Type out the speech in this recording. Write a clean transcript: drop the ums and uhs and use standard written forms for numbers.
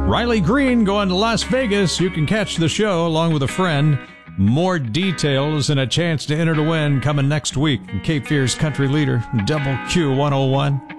Riley Green going to Las Vegas. You can catch the show along with a friend. More details and a chance to enter to win coming next week. Cape Fear's country leader, Double Q 101.